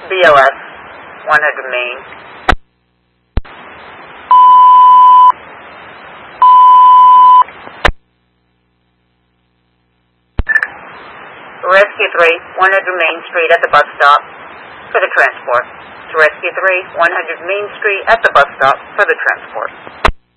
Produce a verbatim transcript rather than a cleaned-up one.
B L S, one hundred Main. Rescue three, one hundred Main Street at the bus stop for the transport. To Rescue three, one hundred Main Street at the bus stop for the transport.